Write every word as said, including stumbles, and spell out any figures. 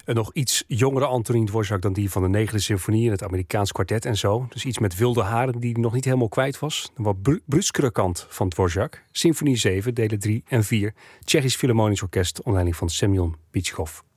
Een nog iets jongere Antonín Dvořák dan die van de negende symfonie en het Amerikaans kwartet en zo. Dus iets met wilde haren die nog niet helemaal kwijt was. Een wat bru- bruskere kant van Dvořák. Symfonie zeven, delen drie en vier. Tsjechisch Philharmonisch Orkest onder leiding van Semyon Bychkov.